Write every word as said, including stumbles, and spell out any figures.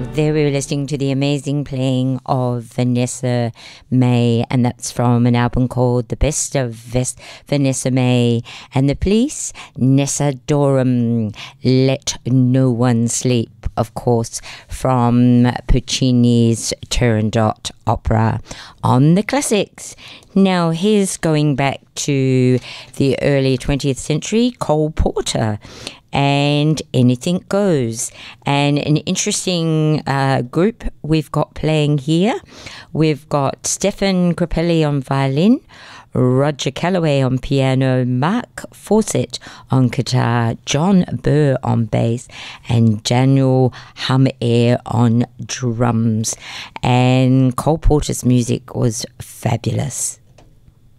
There we were listening to the amazing playing of Vanessa Mae, and that's from an album called The Best of Ves- Vanessa Mae and the Police, Nessa Dorum, Let No One Sleep, of course, from Puccini's Turandot opera on the classics. Now, here's going back to the early twentieth century, Cole Porter and Anything Goes. And an interesting uh, group we've got playing here. We've got Stefan Grappelli on violin, Roger Calloway on piano, Mark Fawcett on guitar, John Burr on bass, and Daniel Hamair on drums. And Cole Porter's music was fabulous.